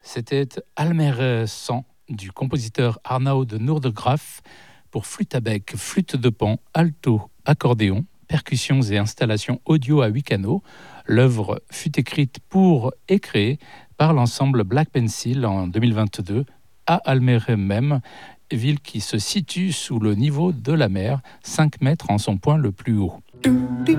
C'était Almere 100 du compositeur Arnaud de Noordegraaf pour flûte à bec, flûte de pan, alto, accordéon, percussions et installations audio à 8 canaux. L'œuvre fut écrite pour et créée par l'ensemble Black Pencil en 2022 à Almere même, ville qui se situe sous le niveau de la mer, 5 mètres en son point le plus haut.